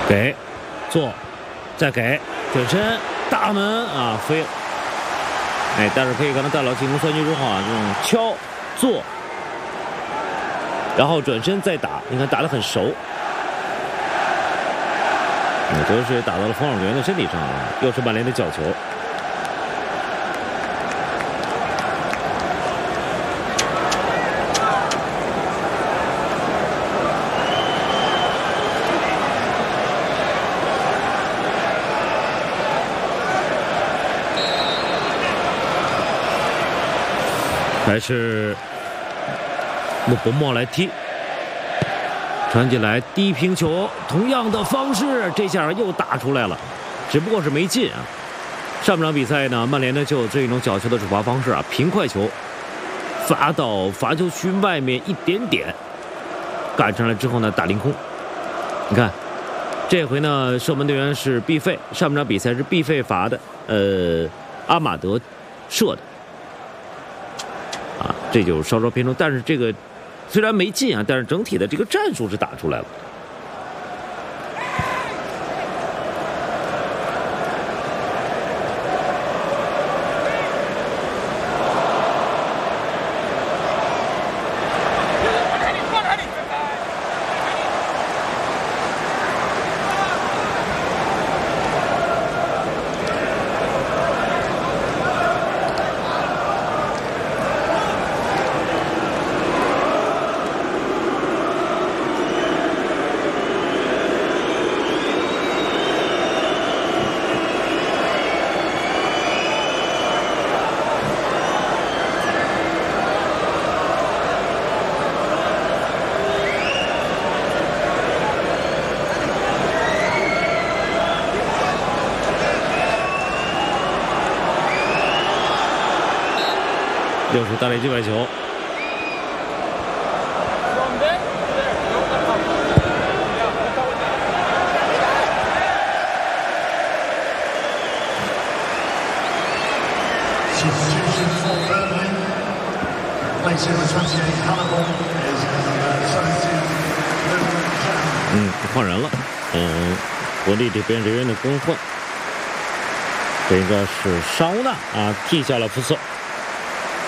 给，做，再给，转身，大门啊飞了。哎，但是可以看到大佬进攻3局之后啊，这种敲、做，然后转身再打，你看打得很熟。都是打到了防守员的身体上啊，又是曼联的角球。还是穆伯莫来踢。传进来低平球，同样的方式，这下又打出来了，只不过是没进啊。上半场比赛呢，曼联呢就有这种角球的处罚方式啊，平快球发到罚球区外面一点点，赶上来之后呢打凌空。你看，这回呢射门队员是毕费，上半场比赛是毕费罚的，阿马德射的，啊，这就稍稍偏重，但是这个。虽然没进啊，但是整体的这个战术是打出来了。又是大力击败球，换人了，国力这边人员的更换，这应该是沙乌纳啊替下了福斯。